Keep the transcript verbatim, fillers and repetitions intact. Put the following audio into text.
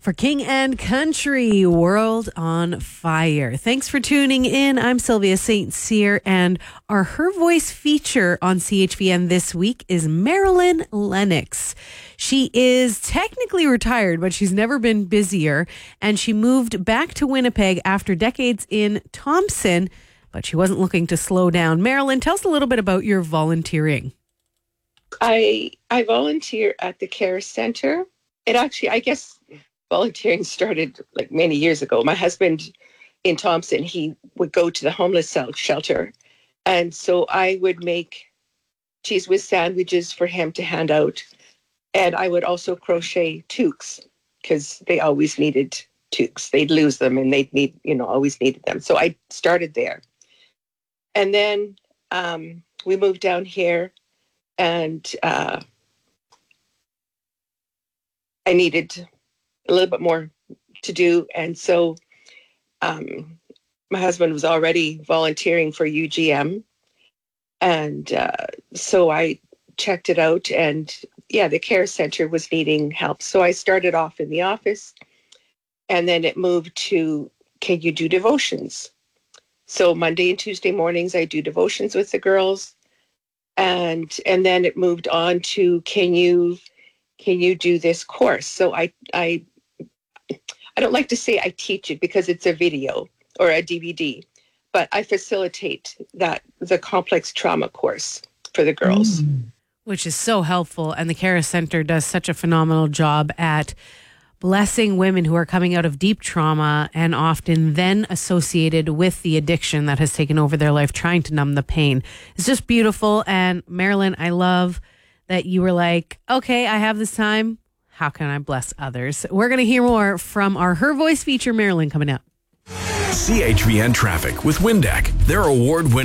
For King and Country, World on Fire. Thanks for tuning in. I'm Sylvia Saint Cyr, and our Her Voice feature on C H V N this week is Marilyn Lennox. She is technically retired, but she's never been busier, and she moved back to Winnipeg after decades in Thompson, but she wasn't looking to slow down. Marilyn, tell us a little bit about your volunteering. I I volunteer at the Care Center. It actually, I guess, volunteering started like many years ago. My husband in Thompson, he would go to the homeless shelter. And so I would make cheese whiz sandwiches for him to hand out. And I would also crochet toques because they always needed toques. They'd lose them and they'd need, you know, always needed them. So I started there. And then um, we moved down here and uh, I needed a little bit more to do. And so um, my husband was already volunteering for U G M. And uh, so I checked it out. And yeah, the Care Center was needing help. So I started off in the office. And then it moved to, can you do devotions? So Monday and Tuesday mornings, I do devotions with the girls. And and then it moved on to, can you can you do this course? So I I I don't like to say I teach it because it's a video or a D V D, but I facilitate that the complex trauma course for the girls. Mm. Which is so helpful. And the Care Center does such a phenomenal job at blessing women who are coming out of deep trauma and often then associated with the addiction that has taken over their life, trying to numb the pain. It's just beautiful. And Marilyn, I love that you were like, okay, I have this time. How can I bless others? We're going to hear more from our Her Voice feature, Marilyn, coming up. C H V N Traffic with Windeck. Their award-winning